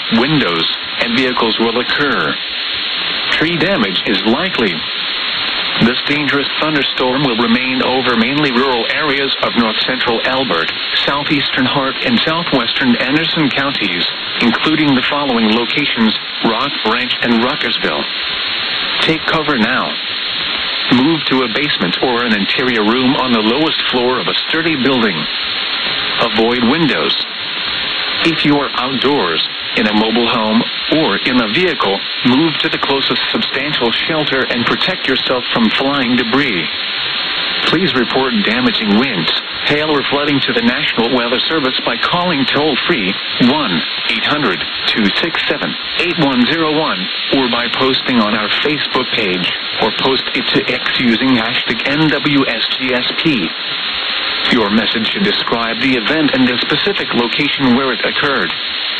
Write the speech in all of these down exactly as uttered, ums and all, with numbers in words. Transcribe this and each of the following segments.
windows, and vehicles will occur. Tree damage is likely. This dangerous thunderstorm will remain over mainly rural areas of north-central Alberta, southeastern Hart, and southwestern Anderson counties, including the following locations: Rock, Branch, and Ruckersville. Take cover now. Move to a basement or an interior room on the lowest floor of a sturdy building. Avoid windows. If you are outdoors, in a mobile home, or in a vehicle, move to the closest substantial shelter and protect yourself from flying debris. Please report damaging winds, hail, or flooding to the National Weather Service by calling toll-free one eight hundred, two six seven, eight one zero one or by posting on our Facebook page, or post it to X using hashtag N W S G S P. Your message should describe the event and the specific location where it occurred.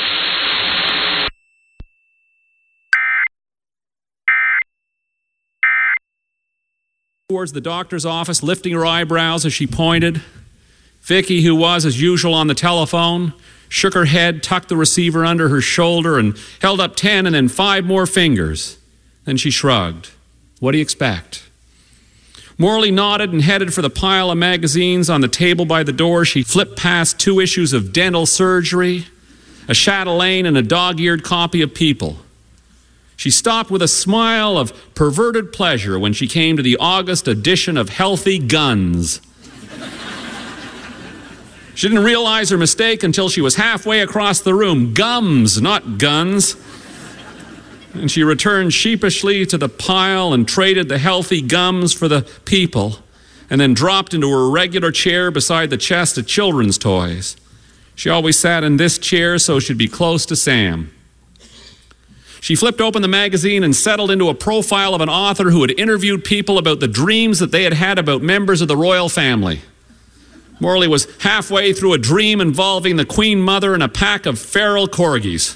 Towards the doctor's office, lifting her eyebrows as she pointed. Vicky, who was, as usual, on the telephone, shook her head, tucked the receiver under her shoulder, and held up ten and then five more fingers. Then she shrugged. What do you expect? Morley nodded and headed for the pile of magazines on the table by the door. She flipped past two issues of Dental Surgery, a Chatelaine, and a dog-eared copy of People. She stopped with a smile of perverted pleasure when she came to the August edition of Healthy Guns. She didn't realize her mistake until she was halfway across the room. Gums, not guns. And she returned sheepishly to the pile and traded the Healthy Gums for the People, and then dropped into her regular chair beside the chest of children's toys. She always sat in this chair so she'd be close to Sam. She flipped open the magazine and settled into a profile of an author who had interviewed people about the dreams that they had had about members of the royal family. Morley was halfway through a dream involving the Queen Mother and a pack of feral corgis.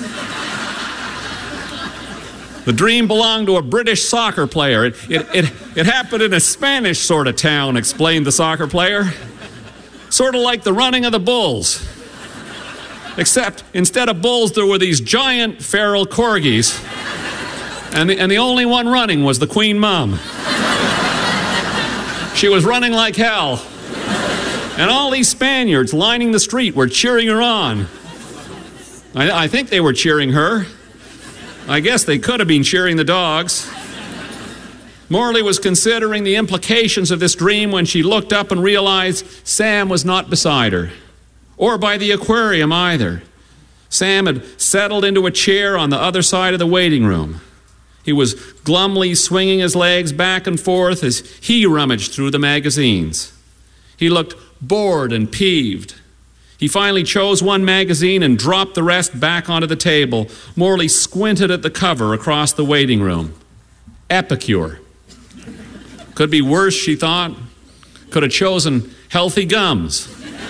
The dream belonged to a British soccer player. It, it, it, it happened in a Spanish sort of town, explained the soccer player. Sort of like the running of the bulls. Except instead of bulls, there were these giant feral corgis. And the, and the only one running was the Queen Mum. She was running like hell. And all these Spaniards lining the street were cheering her on. I, I think they were cheering her. I guess they could have been cheering the dogs. Morley was considering the implications of this dream when she looked up and realized Sam was not beside her, or by the aquarium either. Sam had settled into a chair on the other side of the waiting room. He was glumly swinging his legs back and forth as he rummaged through the magazines. He looked bored and peeved. He finally chose one magazine and dropped the rest back onto the table. Morley squinted at the cover across the waiting room. Epicure. Could be worse, she thought. Could have chosen Healthy Gums.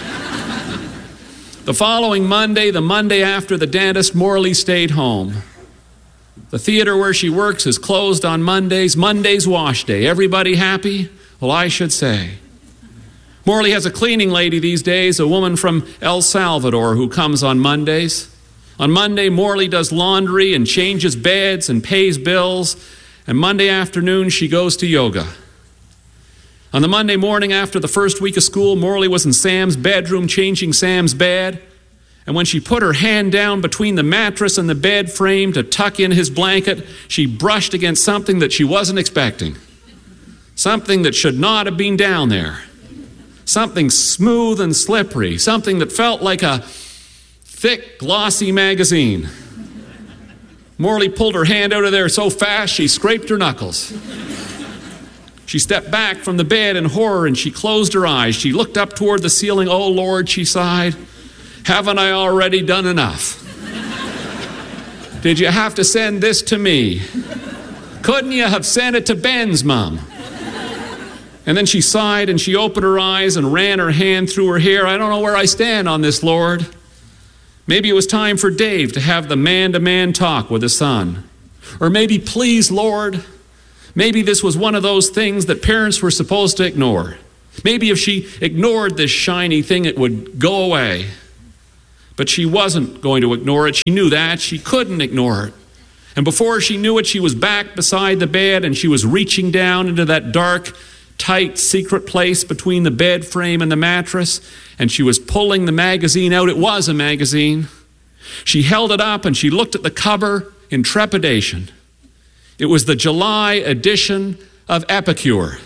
The following Monday, the Monday after the dentist, Morley stayed home. The theater where she works is closed on Mondays. Monday's wash day. Everybody happy? Well, I should say. Morley has a cleaning lady these days, a woman from El Salvador who comes on Mondays. On Monday, Morley does laundry and changes beds and pays bills. And Monday afternoon, she goes to yoga. On the Monday morning after the first week of school, Morley was in Sam's bedroom changing Sam's bed. And when she put her hand down between the mattress and the bed frame to tuck in his blanket, she brushed against something that she wasn't expecting. Something that should not have been down there. Something smooth and slippery. Something that felt like a thick, glossy magazine. Morley pulled her hand out of there so fast she scraped her knuckles. She stepped back from the bed in horror and she closed her eyes. She looked up toward the ceiling. Oh, Lord, she sighed. Haven't I already done enough? Did you have to send this to me? Couldn't you have sent it to Ben's mom? And then she sighed and she opened her eyes and ran her hand through her hair. I don't know where I stand on this, Lord. Maybe it was time for Dave to have the man-to-man talk with his son. Or maybe, please, Lord, maybe this was one of those things that parents were supposed to ignore. Maybe if she ignored this shiny thing, it would go away. But she wasn't going to ignore it. She knew that. She couldn't ignore it. And before she knew it, she was back beside the bed, and she was reaching down into that dark, tight, secret place between the bed frame and the mattress, and she was pulling the magazine out. It was a magazine. She held it up, and she looked at the cover in trepidation. It was the July edition of Epicure.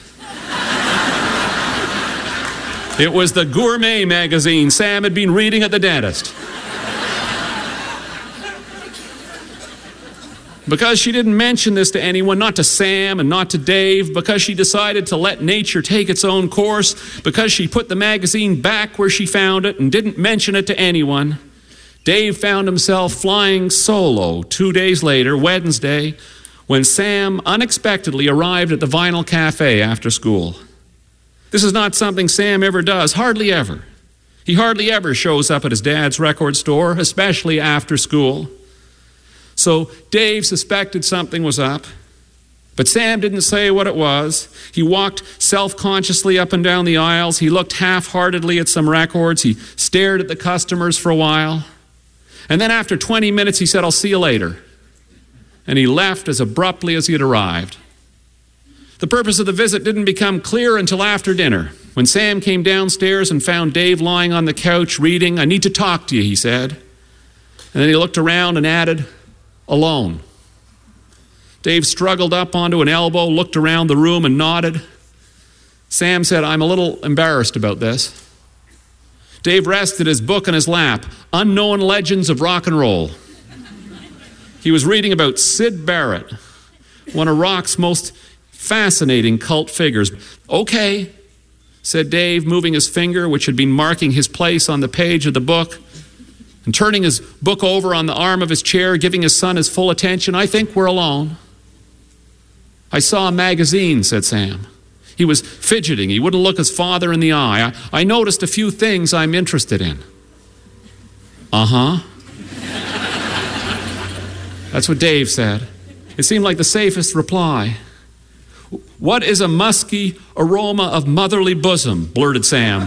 It was the gourmet magazine Sam had been reading at the dentist. Because she didn't mention this to anyone, not to Sam and not to Dave, because she decided to let nature take its own course, because she put the magazine back where she found it and didn't mention it to anyone, Dave found himself flying solo two days later, Wednesday, when Sam unexpectedly arrived at the Vinyl Cafe after school. This is not something Sam ever does, hardly ever. He hardly ever shows up at his dad's record store, especially after school. So Dave suspected something was up, but Sam didn't say what it was. He walked self-consciously up and down the aisles. He looked half-heartedly at some records. He stared at the customers for a while. And then after twenty minutes, he said, "I'll see you later." And he left as abruptly as he had arrived. The purpose of the visit didn't become clear until after dinner, when Sam came downstairs and found Dave lying on the couch reading. "I need to talk to you," he said. And then he looked around and added, "Alone." Dave struggled up onto an elbow, looked around the room and nodded. Sam said, "I'm a little embarrassed about this." Dave rested his book in his lap, Unknown Legends of Rock and Roll. He was reading about Syd Barrett, one of rock's most fascinating cult figures. "Okay," said Dave, moving his finger, which had been marking his place on the page of the book, and turning his book over on the arm of his chair, giving his son his full attention. "I think we're alone." "I saw a magazine," said Sam. He was fidgeting. He wouldn't look his father in the eye. I, I noticed a few things I'm interested in." "Uh-huh." That's what Dave said. It seemed like the safest reply. "What is a musky aroma of motherly bosom?" blurted Sam.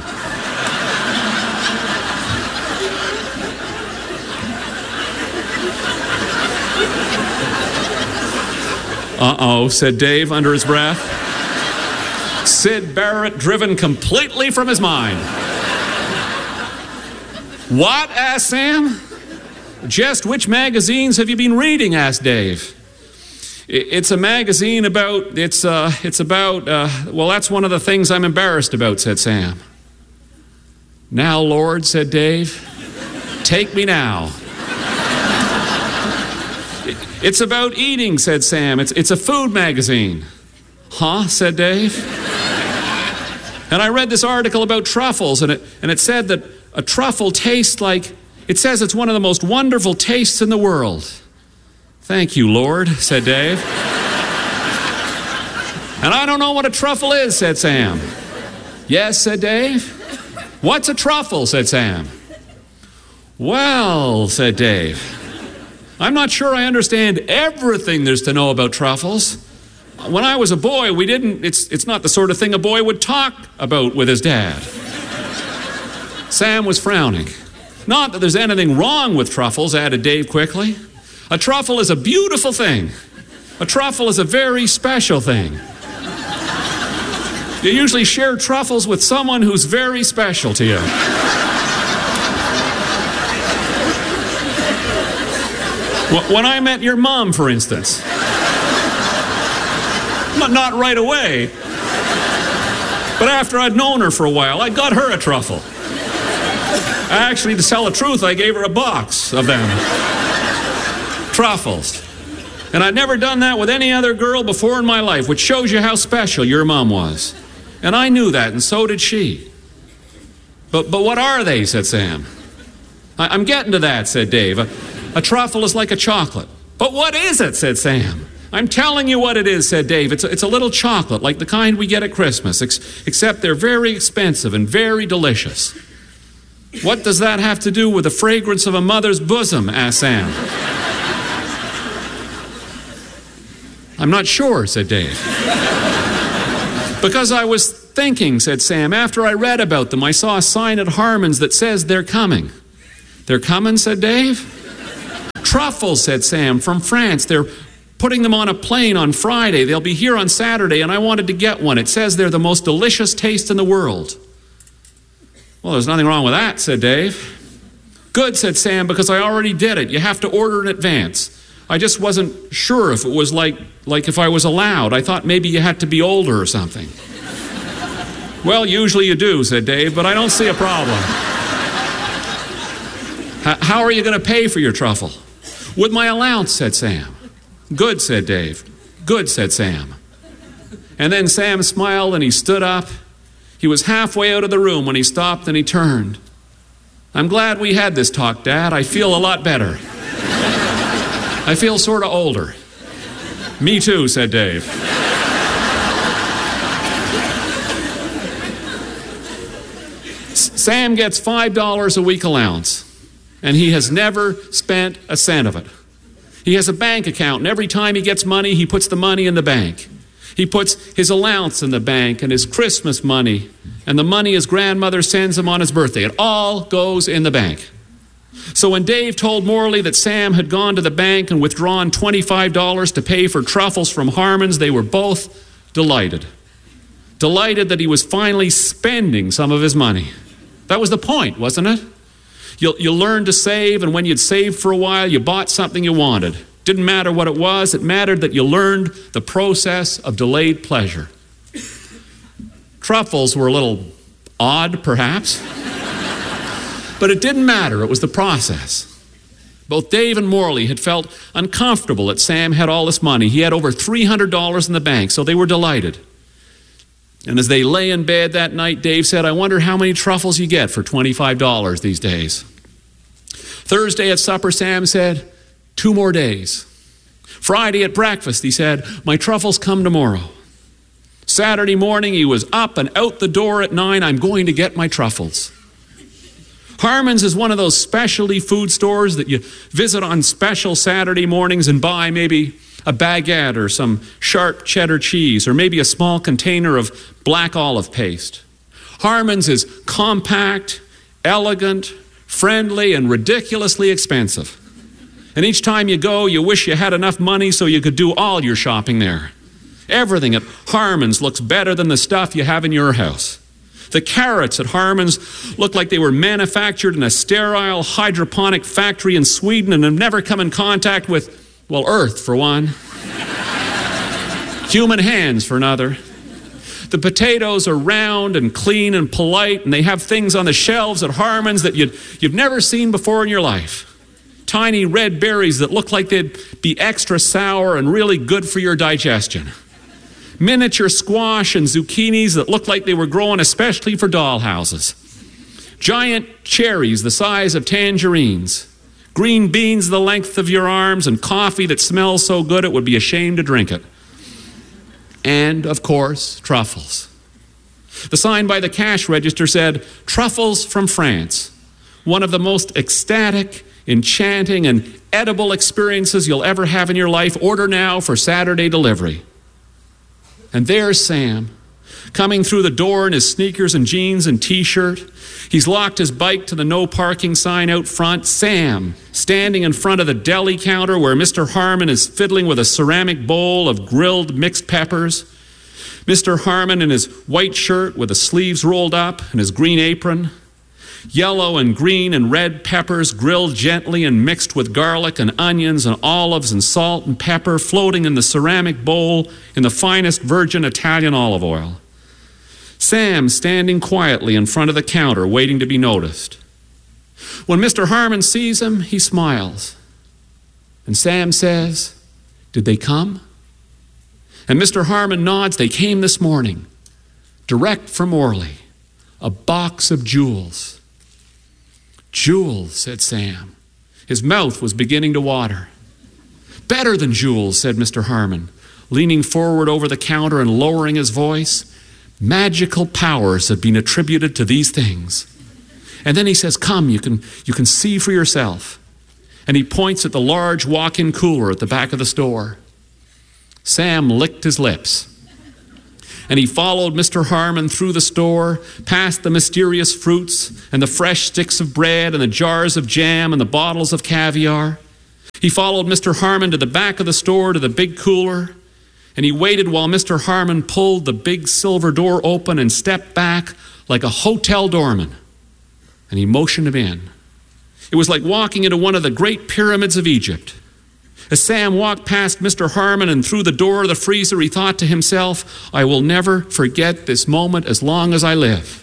"Uh-oh," said Dave under his breath. Syd Barrett driven completely from his mind. "What?" asked Sam. "Just which magazines have you been reading?" asked Dave. "It's a magazine about, it's, uh, it's about, uh, well, that's one of the things I'm embarrassed about," said Sam. "Now, Lord," said Dave, "take me now." "It's about eating," said Sam. It's, it's a food magazine." "Huh?" said Dave. "And I read this article about truffles, and it, and it said that a truffle tastes like, it says it's one of the most wonderful tastes in the world." "Thank you, Lord," said Dave. "And I don't know what a truffle is," said Sam. "Yes," said Dave. "What's a truffle?" said Sam. "Well," said Dave, "I'm not sure I understand everything there's to know about truffles. When I was a boy, we didn't, it's, it's not the sort of thing a boy would talk about with his dad." Sam was frowning. "Not that there's anything wrong with truffles," added Dave quickly. "A truffle is a beautiful thing. A truffle is a very special thing. You usually share truffles with someone who's very special to you." When I met your mom, for instance. Not, not right away. But after I'd known her for a while, I got her a truffle. Actually, to tell the truth, I gave her a box of them. Truffles. And I'd never done that with any other girl before in my life, which shows you how special your mom was. And I knew that, and so did she. But, but what are they?" said Sam. I, "I'm getting to that," said Dave. A, a truffle is like a chocolate. "But what is it?" said Sam. "I'm telling you what it is," said Dave. It's a, it's a little chocolate, like the kind we get at Christmas, ex- except they're very expensive and very delicious." "What does that have to do with the fragrance of a mother's bosom?" asked Sam. "I'm not sure," said Dave. "Because I was thinking," said Sam, "after I read about them, I saw a sign at Harmon's that says they're coming. They're coming, said Dave. Truffles, said Sam, from France. They're putting them on a plane on Friday. They'll be here on Saturday, and I wanted to get one. It says they're the most delicious taste in the world. Well, there's nothing wrong with that, said Dave. Good, said Sam, because I already did it. You have to order in advance. I just wasn't sure if it was like, like if I was allowed. I thought maybe you had to be older or something. Well, usually you do, said Dave, but I don't see a problem. H- how are you going to pay for your truffle? With my allowance, said Sam. Good, said Dave. Good, said Sam. And then Sam smiled and he stood up. He was halfway out of the room when he stopped and he turned. I'm glad we had this talk, Dad. I feel a lot better. I feel sort of older. Me too, said Dave. Sam gets five dollars a week allowance, and he has never spent a cent of it. He has a bank account, and every time he gets money, he puts the money in the bank. He puts his allowance in the bank and his Christmas money and the money his grandmother sends him on his birthday. It all goes in the bank. So when Dave told Morley that Sam had gone to the bank and withdrawn twenty-five dollars to pay for truffles from Harmon's, they were both delighted. Delighted that he was finally spending some of his money. That was the point, wasn't it? You, you learned to save, and when you'd saved for a while, you bought something you wanted. Didn't matter what it was. It mattered that you learned the process of delayed pleasure. Truffles were a little odd, perhaps. But it didn't matter. It was the process. Both Dave and Morley had felt uncomfortable that Sam had all this money. He had over three hundred dollars in the bank, so they were delighted. And as they lay in bed that night, Dave said, I wonder how many truffles you get for twenty-five dollars these days. Thursday at supper, Sam said, two more days. Friday at breakfast, he said, my truffles come tomorrow. Saturday morning, he was up and out the door at nine. I'm going to get my truffles. Harmon's is one of those specialty food stores that you visit on special Saturday mornings and buy maybe a baguette or some sharp cheddar cheese or maybe a small container of black olive paste. Harmon's is compact, elegant, friendly, and ridiculously expensive. And each time you go, you wish you had enough money so you could do all your shopping there. Everything at Harmon's looks better than the stuff you have in your house. The carrots at Harmon's look like they were manufactured in a sterile hydroponic factory in Sweden and have never come in contact with, well, earth for one. Human hands for another. The potatoes are round and clean and polite, and they have things on the shelves at Harmon's that you'd, you've never seen before in your life. Tiny red berries that look like they'd be extra sour and really good for your digestion. Miniature squash and zucchinis that look like they were grown especially for dollhouses. Giant cherries the size of tangerines. Green beans the length of your arms, and coffee that smells so good it would be a shame to drink it. And, of course, truffles. The sign by the cash register said, truffles from France. One of the most ecstatic, enchanting, and edible experiences you'll ever have in your life. Order now for Saturday delivery. And there's Sam, coming through the door in his sneakers and jeans and T-shirt. He's locked his bike to the no parking sign out front. Sam, standing in front of the deli counter where Mister Harmon is fiddling with a ceramic bowl of grilled mixed peppers. Mister Harmon in his white shirt with the sleeves rolled up and his green apron. Yellow and green and red peppers grilled gently and mixed with garlic and onions and olives and salt and pepper floating in the ceramic bowl in the finest virgin Italian olive oil. Sam standing quietly in front of the counter waiting to be noticed. When Mister Harmon sees him, he smiles. And Sam says, did they come? And Mister Harmon nods. They came this morning, direct from Morley, a box of jewels. Jewels, said Sam. His mouth was beginning to water. Better than jewels, said Mister Harmon, leaning forward over the counter and lowering his voice. Magical powers have been attributed to these things. And then he says, come, you can, you can see for yourself. And he points at the large walk-in cooler at the back of the store. Sam licked his lips. and he followed Mister Harmon through the store, past the mysterious fruits and the fresh sticks of bread and the jars of jam and the bottles of caviar. He followed Mister Harmon to the back of the store to the big cooler, and he waited while Mister Harmon pulled the big silver door open and stepped back like a hotel doorman, and he motioned him in. It was like walking into one of the great pyramids of Egypt. As Sam walked past Mister Harmon and through the door of the freezer, he thought to himself, I will never forget this moment as long as I live.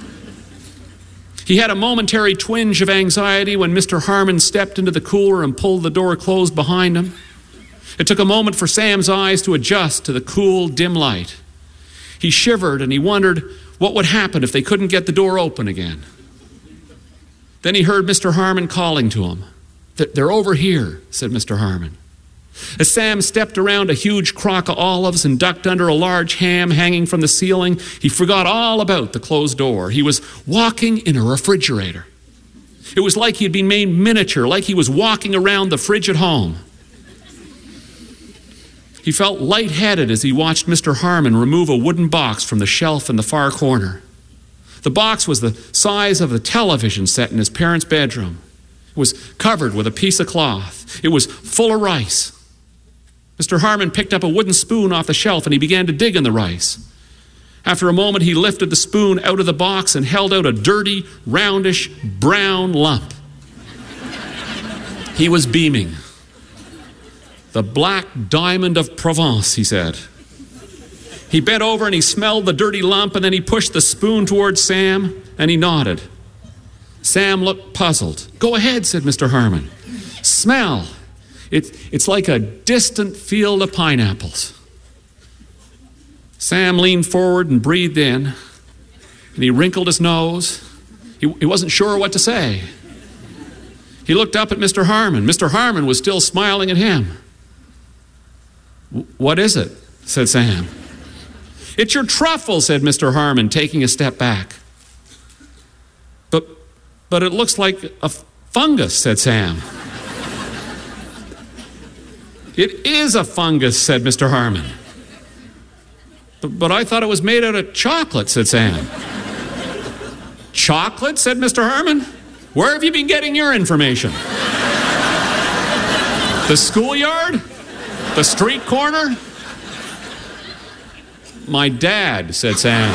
He had a momentary twinge of anxiety when Mister Harmon stepped into the cooler and pulled the door closed behind him. It took a moment for Sam's eyes to adjust to the cool, dim light. He shivered and he wondered what would happen if they couldn't get the door open again. Then he heard Mister Harmon calling to him. They're over here, said Mister Harmon. As Sam stepped around a huge crock of olives and ducked under a large ham hanging from the ceiling, he forgot all about the closed door. He was walking in a refrigerator. It was like he had been made miniature, like he was walking around the fridge at home. He felt lightheaded as he watched Mister Harmon remove a wooden box from the shelf in the far corner. The box was the size of the television set in his parents' bedroom. It was covered with a piece of cloth. It was full of rice. Mister Harmon picked up a wooden spoon off the shelf and he began to dig in the rice. After a moment, he lifted the spoon out of the box and held out a dirty, roundish, brown lump. He was beaming. The black diamond of Provence, he said. He bent over and he smelled the dirty lump, and then he pushed the spoon towards Sam and he nodded. Sam looked puzzled. Go ahead, said Mister Harmon. Smell. It, it's like a distant field of pineapples. Sam leaned forward and breathed in, and he wrinkled his nose. He, he wasn't sure what to say. He looked up at Mister Harmon. Mister Harmon was still smiling at him. What is it? Said Sam. It's your truffle, said Mister Harmon, taking a step back. But, but it looks like a fungus, said Sam. It is a fungus, said Mister Harmon. But, but I thought it was made out of chocolate, said Sam. Chocolate, said Mister Harmon? Where have you been getting your information? The schoolyard? The street corner? My dad, said Sam.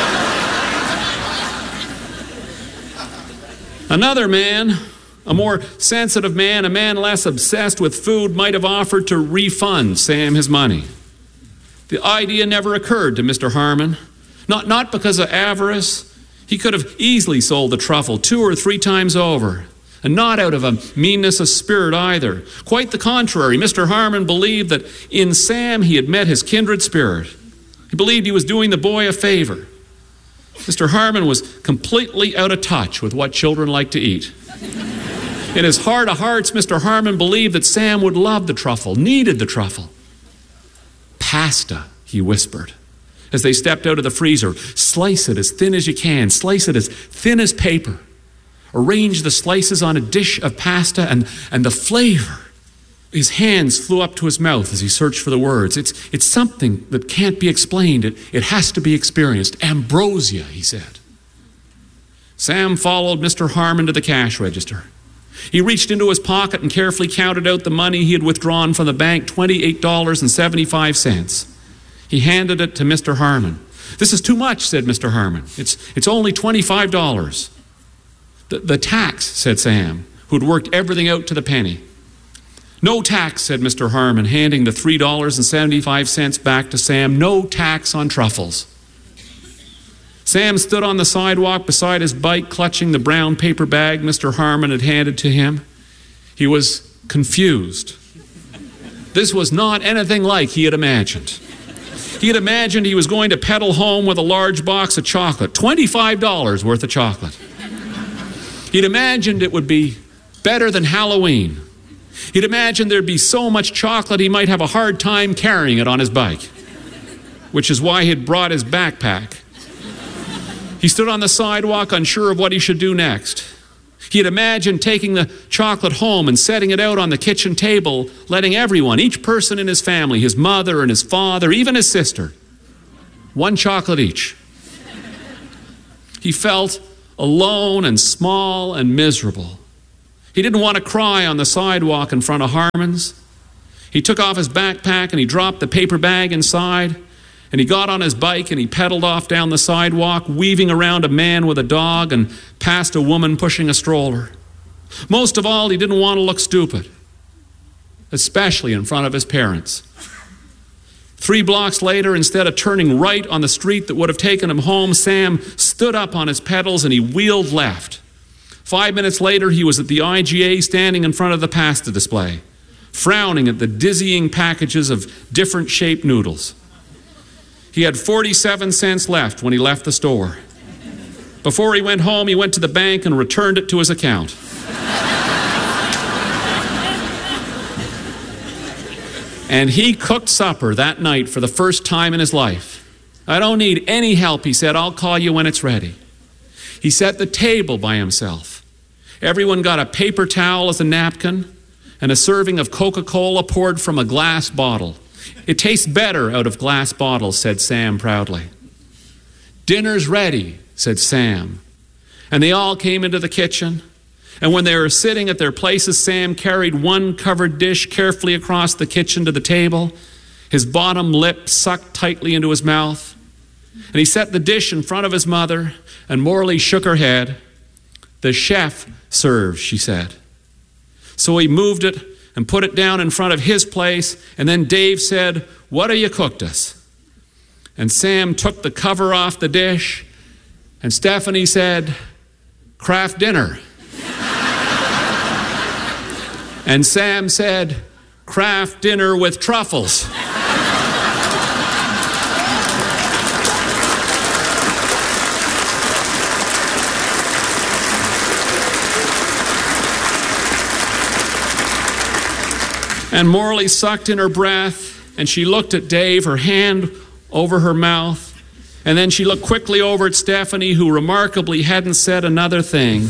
Another man, a more sensitive man, a man less obsessed with food, might have offered to refund Sam his money. The idea never occurred to Mister Harmon. Not, not because of avarice. He could have easily sold the truffle two or three times over. And not out of a meanness of spirit either. Quite the contrary, Mister Harmon believed that in Sam he had met his kindred spirit. He believed he was doing the boy a favor. Mister Harmon was completely out of touch with what children like to eat. In his heart of hearts, Mister Harmon believed that Sam would love the truffle, needed the truffle. Pasta, he whispered, as they stepped out of the freezer. Slice it as thin as you can. Slice it as thin as paper. Arrange the slices on a dish of pasta and, and the flavor. His hands flew up to his mouth as he searched for the words. It's, it's something that can't be explained. It, it has to be experienced. Ambrosia, he said. Sam followed Mister Harmon to the cash register. He reached into his pocket and carefully counted out the money he had withdrawn from the bank, twenty-eight dollars and seventy-five cents. He handed it to Mister Harmon. This is too much, said Mister Harmon. It's, it's only twenty-five dollars. The, the tax, said Sam, who'd worked everything out to the penny. No tax, said Mister Harmon, handing the three dollars and seventy-five cents back to Sam. No tax on truffles. Sam stood on the sidewalk beside his bike, clutching the brown paper bag Mister Harmon had handed to him. He was confused. This was not anything like he had imagined. He had imagined he was going to pedal home with a large box of chocolate, twenty-five dollars worth of chocolate. He'd imagined it would be better than Halloween. He'd imagined there'd be so much chocolate he might have a hard time carrying it on his bike, which is why he'd brought his backpack. He stood on the sidewalk, unsure of what he should do next. He had imagined taking the chocolate home and setting it out on the kitchen table, letting everyone, each person in his family, his mother and his father, even his sister, one chocolate each. He felt alone and small and miserable. He didn't want to cry on the sidewalk in front of Harmon's. He took off his backpack and he dropped the paper bag inside, and he got on his bike and he pedaled off down the sidewalk, weaving around a man with a dog and past a woman pushing a stroller. Most of all, he didn't want to look stupid, especially in front of his parents. Three blocks later, instead of turning right on the street that would have taken him home, Sam stood up on his pedals and he wheeled left. Five minutes later, he was at the I G A standing in front of the pasta display, frowning at the dizzying packages of different shaped noodles. He had forty-seven cents left when he left the store. Before he went home, he went to the bank and returned it to his account. And he cooked supper that night for the first time in his life. I don't need any help, he said. I'll call you when it's ready. He set the table by himself. Everyone got a paper towel as a napkin and a serving of Coca-Cola poured from a glass bottle. It tastes better out of glass bottles, said Sam proudly. Dinner's ready, said Sam. And they all came into the kitchen. And when they were sitting at their places, Sam carried one covered dish carefully across the kitchen to the table, his bottom lip sucked tightly into his mouth. And he set the dish in front of his mother, and Morley shook her head. The chef serves, she said. So he moved it and put it down in front of his place, and then Dave said, "What have you cooked us?" And Sam took the cover off the dish, and Stephanie said, "Kraft dinner." And Sam said, "Kraft dinner with truffles." And Morley sucked in her breath, and she looked at Dave, her hand over her mouth, and then she looked quickly over at Stephanie, who remarkably hadn't said another thing.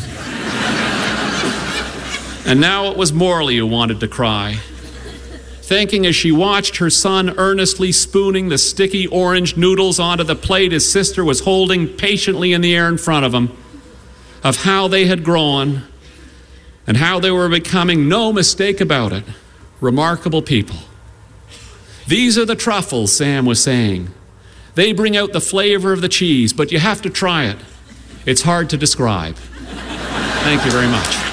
And now it was Morley who wanted to cry, thinking as she watched her son earnestly spooning the sticky orange noodles onto the plate his sister was holding patiently in the air in front of him, of how they had grown and how they were becoming, no mistake about it, remarkable people. These are the truffles, Sam was saying. They bring out the flavor of the cheese, but you have to try it. It's hard to describe. Thank you very much.